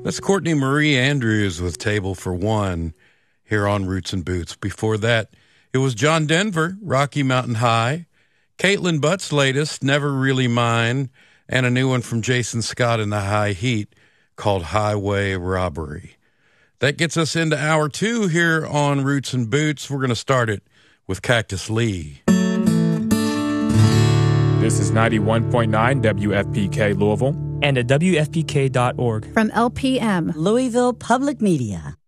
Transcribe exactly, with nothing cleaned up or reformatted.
That's Courtney Marie Andrews with Table for One here on Roots and Boots. Before that, it was John Denver, Rocky Mountain High, Caitlin Butt's latest, Never Really Mine, and a new one from Jason Scott in the High Heat called Highway Robbery. That gets us into hour two here on Roots and Boots. We're going to start it with Cactus Lee. This is ninety-one point nine W F P K Louisville. And at W F P K dot org. From L P M, Louisville Public Media.